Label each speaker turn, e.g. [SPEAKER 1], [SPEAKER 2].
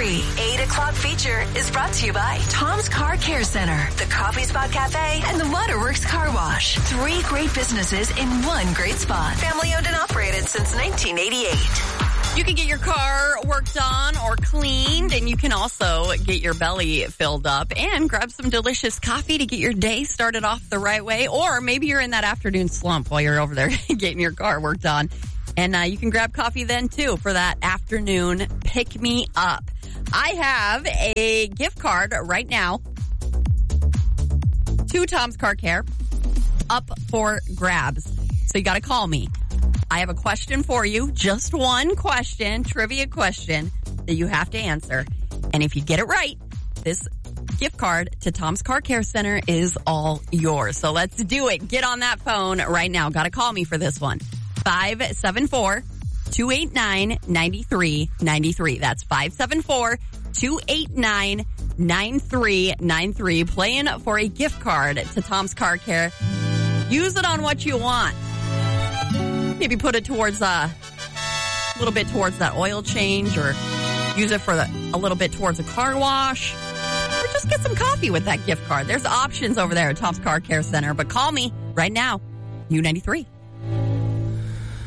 [SPEAKER 1] 8 o'clock feature is brought to you by Tom's Car Care Center, the Coffee Spot Cafe, and the Waterworks Car Wash. 3 great businesses in one great spot. Family owned and operated since 1988.
[SPEAKER 2] You can get your car worked on or cleaned, and you can also get your belly filled up and grab some delicious coffee to get your day started off the right way. Or maybe you're in that afternoon slump while you're over there getting your car worked on. And you can grab coffee then, too, for that afternoon pick-me-up. I have a gift card right now to Tom's Car Care up for grabs. So you got to call me. I have a question for you, just one question, trivia question that you have to answer. And if you get it right, this gift card to Tom's Car Care Center is all yours. So let's do it. Get on that phone right now. Got to call me for this one. 574-289-9393. That's 574-289-9393. Playing for a gift card to Tom's Car Care. Use it on what you want. Maybe put it towards a little bit towards that oil change, or use it for a little bit towards a car wash, or just get some coffee with that gift card. There's options over there at Tom's Car Care Center. But call me right now. U93.